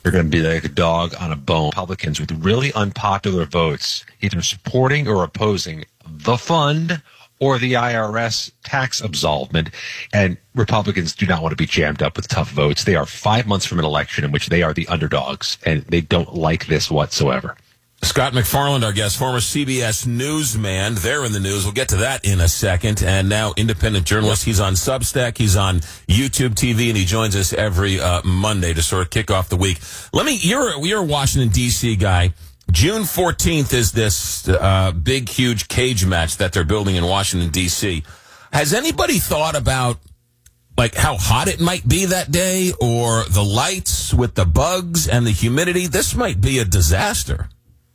They're going to be like a dog on a bone. Republicans with really unpopular votes, either supporting or opposing the fund or the IRS tax absolvement. And Republicans do not want to be jammed up with tough votes. They are 5 months from an election in which they are the underdogs, and they don't like this whatsoever. Scott McFarland, our guest, former CBS newsman. They're in the news. We'll get to that in a second. And now independent journalist. He's on Substack. He's on YouTube TV, and he joins us every Monday to sort of kick off the week. You're a Washington, D.C. guy. June 14th is this big, huge cage match that they're building in Washington, D.C. Has anybody thought about like how hot it might be that day, or the lights with the bugs and the humidity? This might be a disaster.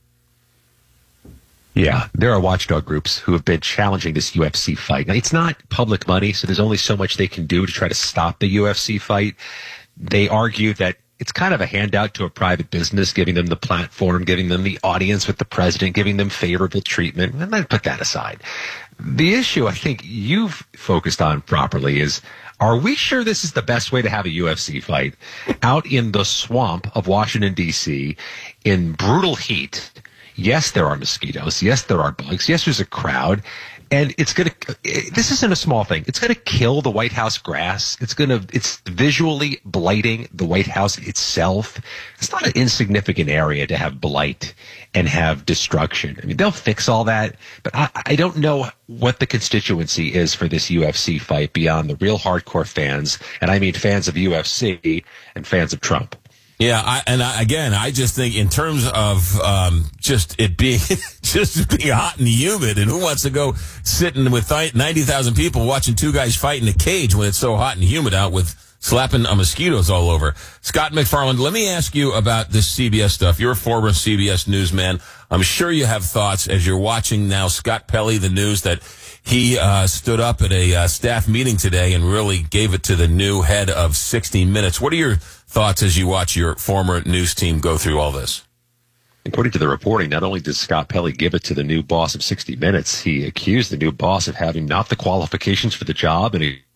Yeah, there are watchdog groups who have been challenging this UFC fight. Now, it's not public money, so there's only so much they can do to try to stop the UFC fight. They argue that it's kind of a handout to a private business, giving them the platform, giving them the audience with the president, giving them favorable treatment. And then put that aside. The issue I think you've focused on properly is, are we sure this is the best way to have a UFC fight out in the swamp of Washington, D.C., in brutal heat? Yes, there are mosquitoes. Yes, there are bugs. Yes, there's a crowd. And this isn't a small thing. It's going to kill the White House grass. It's visually blighting the White House itself. It's not an insignificant area to have blight and have destruction. I mean, they'll fix all that, but I don't know what the constituency is for this UFC fight beyond the real hardcore fans. And I mean fans of UFC and fans of Trump. Yeah, I just think in terms of just it being just being hot and humid, and who wants to go sitting with 90,000 people watching two guys fight in a cage when it's so hot and humid out with slapping mosquitoes all over? Scott McFarland, let me ask you about this CBS stuff. You're a former CBS newsman. I'm sure you have thoughts as you're watching now Scott Pelley, the news that he stood up at a staff meeting today and really gave it to the new head of 60 Minutes. What are your thoughts as you watch your former news team go through all this? According to the reporting, not only did Scott Pelley give it to the new boss of 60 Minutes, he accused the new boss of having not the qualifications for the job, and he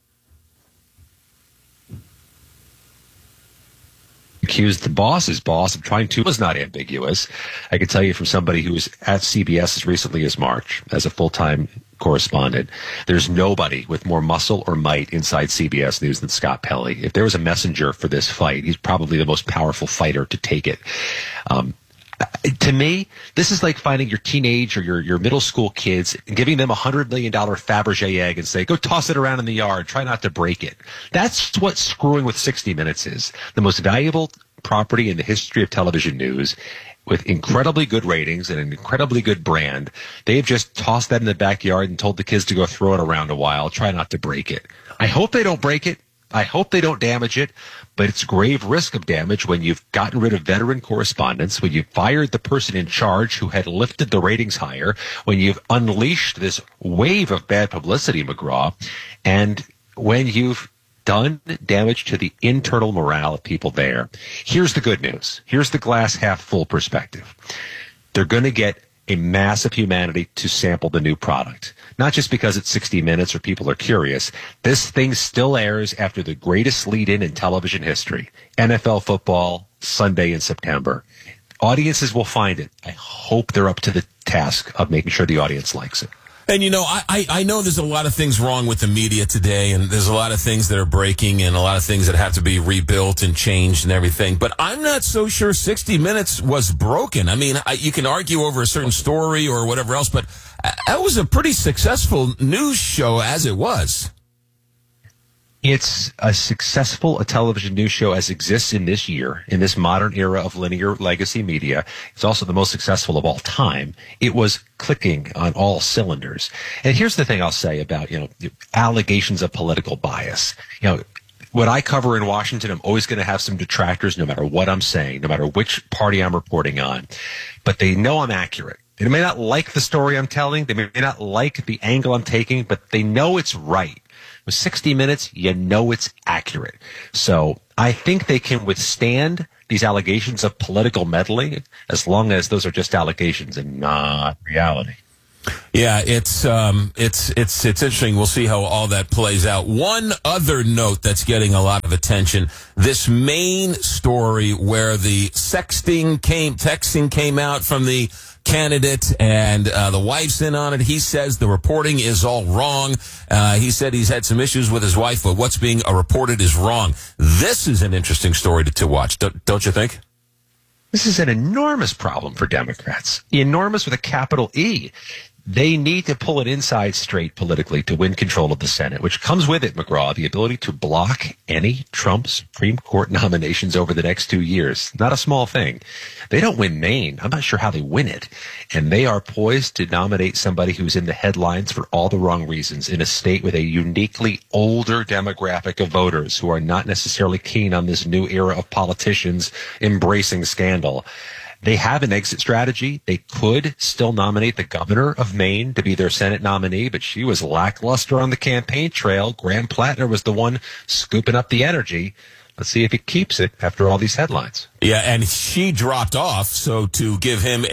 accused the boss's boss of trying to. It was not ambiguous. I can tell you from somebody who was at CBS as recently as March as a full-time correspondent, there's nobody with more muscle or might inside CBS News than Scott Pelley. If there was a messenger for this fight, he's probably the most powerful fighter to take it. To me, this is like finding your teenage or your middle school kids and giving them $100 million Fabergé egg and say, go toss it around in the yard, try not to break it. That's what screwing with 60 Minutes is. The most valuable property in the history of television news, with incredibly good ratings and an incredibly good brand. They've just tossed that in the backyard and told the kids to go throw it around a while, try not to break it. I hope they don't break it. I hope they don't damage it, but it's grave risk of damage when you've gotten rid of veteran correspondents, when you've fired the person in charge who had lifted the ratings higher, when you've unleashed this wave of bad publicity, McGraw, and when you've done damage to the internal morale of people there. Here's the good news. Here's the glass half full perspective. They're going to get a mass of humanity to sample the new product. Not just because it's 60 Minutes or people are curious. This thing still airs after the greatest lead-in television history. NFL football, Sunday in September. Audiences will find it. I hope they're up to the task of making sure the audience likes it. And, you know, I know there's a lot of things wrong with the media today, and there's a lot of things that are breaking and a lot of things that have to be rebuilt and changed and everything. But I'm not so sure 60 Minutes was broken. I mean, you can argue over a certain story or whatever else, but that was a pretty successful news show as it was. It's as successful a television news show as exists in this year, in this modern era of linear legacy media. It's also the most successful of all time. It was clicking on all cylinders. And here's the thing I'll say about, allegations of political bias. What I cover in Washington, I'm always going to have some detractors no matter what I'm saying, no matter which party I'm reporting on. But they know I'm accurate. They may not like the story I'm telling. They may not like the angle I'm taking, but they know it's right. With 60 Minutes, you know it's accurate. So I think they can withstand these allegations of political meddling as long as those are just allegations and not reality. Yeah, it's interesting. We'll see how all that plays out. One other note that's getting a lot of attention: this Maine story where the texting came out from the candidate, and the wife's in on it. He says the reporting is all wrong. He said he's had some issues with his wife, but what's being reported is wrong. This is an interesting story to watch, don't you think? This is an enormous problem for Democrats. Enormous with a capital E. They need to pull it inside straight politically to win control of the Senate, which comes with it, McGraw, the ability to block any Trump Supreme Court nominations over the next 2 years. Not a small thing. They don't win Maine. I'm not sure how they win it. And they are poised to nominate somebody who's in the headlines for all the wrong reasons in a state with a uniquely older demographic of voters who are not necessarily keen on this new era of politicians embracing scandal. They have an exit strategy. They could still nominate the governor of Maine to be their Senate nominee, but she was lackluster on the campaign trail. Graham Plattner was the one scooping up the energy. Let's see if he keeps it after all these headlines. Yeah, and she dropped off, so to give him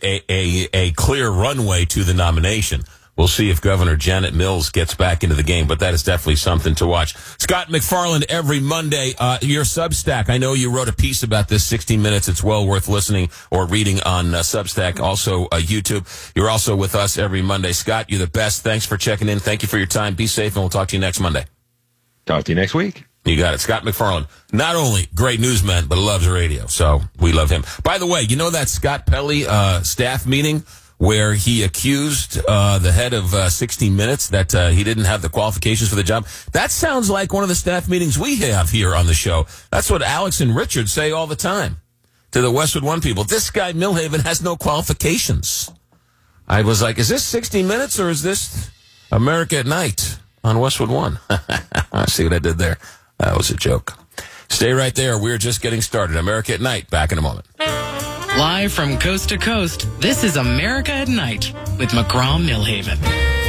a clear runway to the nomination. We'll see if Governor Janet Mills gets back into the game, but that is definitely something to watch. Scott McFarland, every Monday, your Substack. I know you wrote a piece about this, 60 Minutes. It's well worth listening or reading on Substack, also YouTube. You're also with us every Monday. Scott, you're the best. Thanks for checking in. Thank you for your time. Be safe, and we'll talk to you next Monday. Talk to you next week. You got it. Scott McFarland, not only great newsman, but loves radio, so we love him. By the way, you know that Scott Pelley staff meeting where he accused the head of 60 Minutes that he didn't have the qualifications for the job? That sounds like one of the staff meetings we have here on the show. That's what Alex and Richard say all the time to the Westwood One people. This guy, Milhaven, has no qualifications. I was like, is this 60 Minutes or is this America at Night on Westwood One? See what I did there? That was a joke. Stay right there. We're just getting started. America at Night. Back in a moment. Live from coast to coast, this is America at Night with McGraw Milhaven.